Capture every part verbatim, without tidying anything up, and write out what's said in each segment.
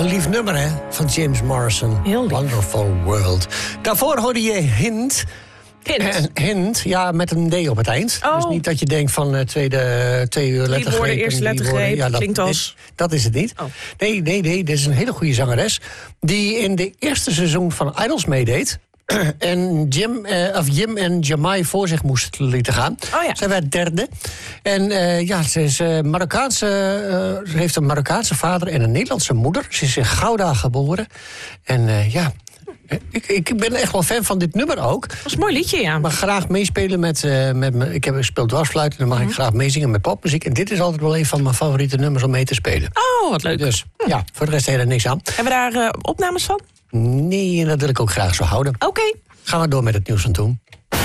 een lief nummer, hè? Van James Morrison. Heel lief. Wonderful World. Daarvoor hoorde je Hint. Hint. Hint, ja, met een D op het eind. Oh. Dus niet dat je denkt van uh, tweede, twee lettergreep. Die woorden, eerste lettergreep, ja, dat, klinkt als... dit, dat is het niet. Oh. Nee, nee, nee, dit is een hele goede zangeres. Die in de eerste seizoen van Idols meedeed. En Jim, uh, of Jim en Jamai voor zich moesten lieten gaan. Oh ja. Zij werd derde. En uh, ja, ze, is, uh, Marokkaanse, uh, ze heeft een Marokkaanse vader en een Nederlandse moeder. Ze is in Gouda geboren. En uh, ja, ik, ik ben echt wel fan van dit nummer ook. Dat is een mooi liedje, ja. Ik mag graag meespelen met... Uh, met me, ik heb gespeeld dwarsfluit en dan mag mm-hmm. ik graag meezingen met popmuziek. En dit is altijd wel een van mijn favoriete nummers om mee te spelen. Oh, wat leuk. Dus hm. ja, voor de rest helemaal niks aan. Hebben we daar uh, opnames van? Nee, en dat wil ik ook graag zo houden. Oké. Okay. Gaan we door met het nieuws van toen.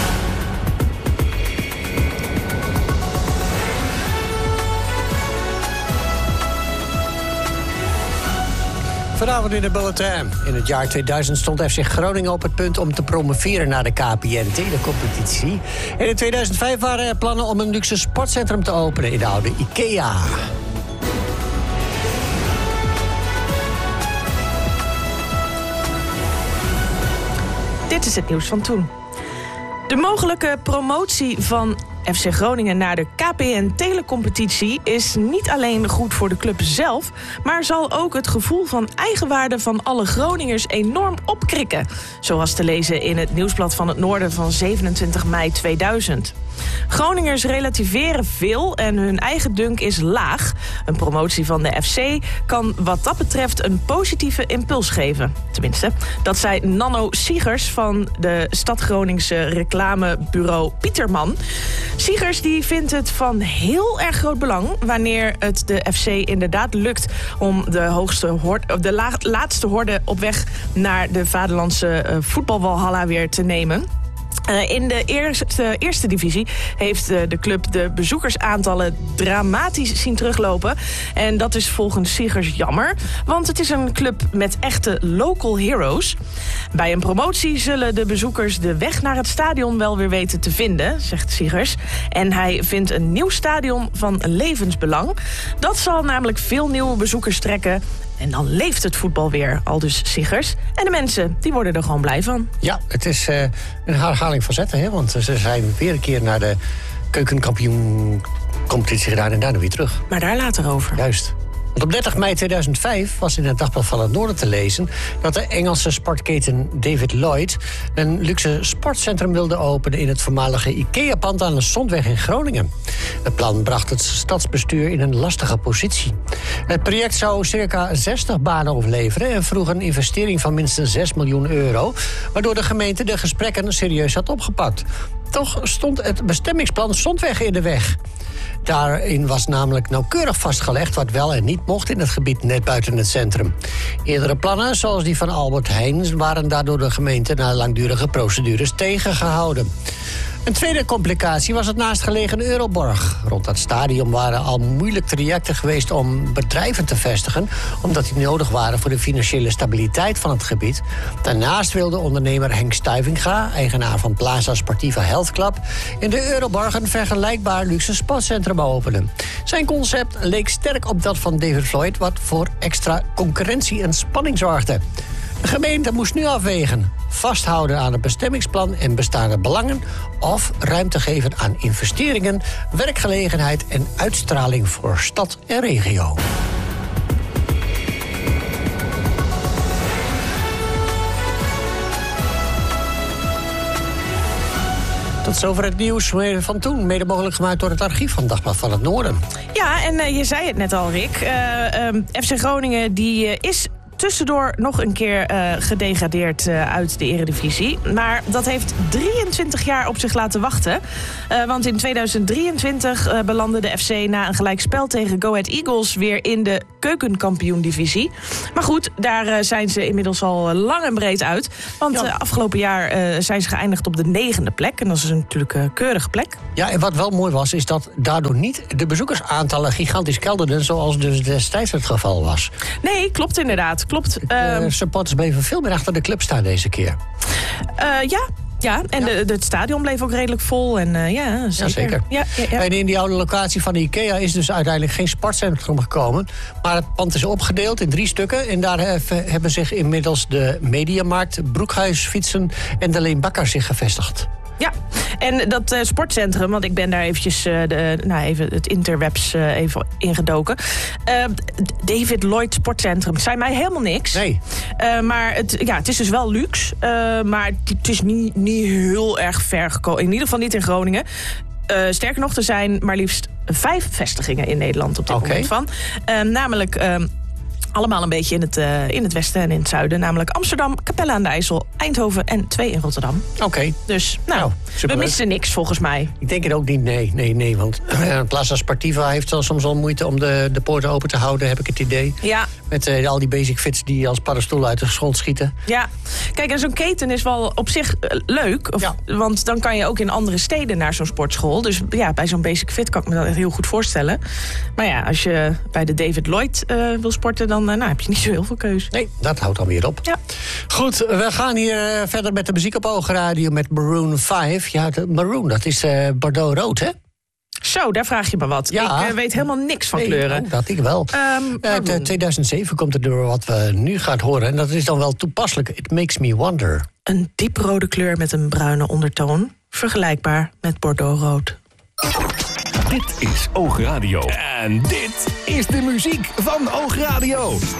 Vanavond in de bulletin. In het jaar tweeduizend stond F C Groningen op het punt om te promoveren naar de K P N Telecompetitie. En in tweeduizend vijf waren er plannen om een luxe sportcentrum te openen in de oude IKEA. Dit is het nieuws van toen. De mogelijke promotie van F C Groningen naar de K P N Telecompetitie is niet alleen goed voor de club zelf, maar zal ook het gevoel van eigenwaarde van alle Groningers enorm opkrikken. Zoals te lezen in het Nieuwsblad van het Noorden van zevenentwintig mei tweeduizend. Groningers relativeren veel en hun eigen dunk is laag. Een promotie van de F C kan wat dat betreft een positieve impuls geven. Tenminste, dat zei Nanno Siegers van de Stad Groningse reclamebureau Pieterman. Siegers die vindt het van heel erg groot belang wanneer het de F C inderdaad lukt om de, hoogste horde, de la, laatste horde op weg naar de vaderlandse uh, voetbalwalhalla weer te nemen. Uh, in de eerste, eerste divisie heeft uh, de club de bezoekersaantallen dramatisch zien teruglopen. En dat is volgens Siegers jammer, want het is een club met echte local heroes. Bij een promotie zullen de bezoekers de weg naar het stadion wel weer weten te vinden, zegt Siegers. En hij vindt een nieuw stadion van levensbelang. Dat zal namelijk veel nieuwe bezoekers trekken. En dan leeft het voetbal weer, aldus Siegers. En de mensen, die worden er gewoon blij van. Ja, het is uh, een herhaling van zetten, hè? Want ze zijn weer een keer naar de keukenkampioen-competitie gedaan en daarna weer terug. Maar daar later over. Juist. Want op dertig mei tweeduizend vijf was in het Dagblad van het Noorden te lezen dat de Engelse sportketen David Lloyd een luxe sportcentrum wilde openen in het voormalige IKEA-pand aan de Zondweg in Groningen. Het plan bracht het stadsbestuur in een lastige positie. Het project zou circa zestig banen opleveren en vroeg een investering van minstens zes miljoen euro, waardoor de gemeente de gesprekken serieus had opgepakt. Toch stond het bestemmingsplan Zondweg in de weg. Daarin was namelijk nauwkeurig vastgelegd wat wel en niet mocht in het gebied net buiten het centrum. Eerdere plannen, zoals die van Albert Heijn, waren daardoor de gemeente na langdurige procedures tegengehouden. Een tweede complicatie was het naastgelegen Euroborg. Rond dat stadion waren al moeilijk trajecten geweest om bedrijven te vestigen, omdat die nodig waren voor de financiële stabiliteit van het gebied. Daarnaast wilde ondernemer Henk Stuyvinga, eigenaar van Plaza Sportiva Health Club, in de Euroborg een vergelijkbaar luxe sportcentrum openen. Zijn concept leek sterk op dat van David Lloyd, wat voor extra concurrentie en spanning zorgde. De gemeente moest nu afwegen. Vasthouden aan het bestemmingsplan en bestaande belangen, of ruimte geven aan investeringen, werkgelegenheid en uitstraling voor stad en regio. Tot zover het nieuws van toen, mede mogelijk gemaakt door het archief van Dagblad van het Noorden. Ja, en uh, je zei het net al, Rick. Uh, um, F C Groningen die uh, is tussendoor nog een keer uh, gedegradeerd uh, uit de eredivisie. Maar dat heeft drieëntwintig jaar op zich laten wachten. Uh, want in tweeduizend drieëntwintig uh, belandde de F C na een gelijkspel tegen Go Ahead Eagles weer in de keukenkampioen-divisie. Maar goed, daar uh, zijn ze inmiddels al lang en breed uit. Want ja. uh, afgelopen jaar uh, zijn ze geëindigd op de negende plek. En dat is natuurlijk een keurige plek. Ja, en wat wel mooi was, is dat daardoor niet de bezoekersaantallen gigantisch kelderden, zoals dus destijds het geval was. Nee, klopt inderdaad. Klopt. De uh, supporters bleven veel meer achter de club staan deze keer. Uh, ja. Ja, en Ja. De, de, het stadion bleef ook redelijk vol. En, uh, ja, zeker. Ja, zeker. Ja, ja, ja. En in die oude locatie van de IKEA is dus uiteindelijk geen sportcentrum gekomen. Maar het pand is opgedeeld in drie stukken. En daar hef- hebben zich inmiddels de Mediamarkt, Broekhuis Fietsen en de Leen Bakker zich gevestigd. Ja, en dat uh, sportcentrum, want ik ben daar eventjes uh, de, nou, even het interwebs uh, even ingedoken. Uh, David Lloyd Sportcentrum zei mij helemaal niks. Nee. Uh, maar het, ja, het is dus wel luxe, uh, maar het is niet, niet heel erg ver gekomen. In ieder geval niet in Groningen. Uh, sterker nog, er zijn maar liefst vijf vestigingen in Nederland op dit Okay. moment van. Uh, namelijk... Uh, Allemaal een beetje in het, uh, in het westen en in het zuiden. Namelijk Amsterdam, Capelle aan de IJssel, Eindhoven en twee in Rotterdam. Oké. Okay. Dus, nou, Nou, we superleuk. missen niks volgens mij. Ik denk het ook niet, nee, nee, nee. Want uh, Plaza Sportiva heeft wel soms wel moeite om de, de poorten open te houden, heb ik het idee. Ja. Met uh, al die basic fits die als paddenstoelen uit de grond schieten. Ja, kijk, en zo'n keten is wel op zich uh, leuk. Of, Ja. Want dan kan je ook in andere steden naar zo'n sportschool. Dus ja, bij zo'n basic fit kan ik me dat echt heel goed voorstellen. Maar ja, als je bij de David Lloyd uh, wil sporten, dan uh, nou, heb je niet zo heel veel keus. Nee, dat houdt dan weer op. Ja. Goed, we gaan hier uh, verder met de muziek op Oogradio met Maroon vijf. Ja, de Maroon, dat is uh, Bordeaux-rood, hè? Zo, daar vraag je me wat. Ja. Ik uh, weet helemaal niks van Nee, kleuren. oh, dat ik wel. Um, Uit uh, tweeduizend zeven komt er door wat we nu gaan horen. En dat is dan wel toepasselijk. It makes me wonder. Een dieprode kleur met een bruine ondertoon. Vergelijkbaar met Bordeaux-rood. Dit is Oogradio. En dit is de muziek van Oogradio.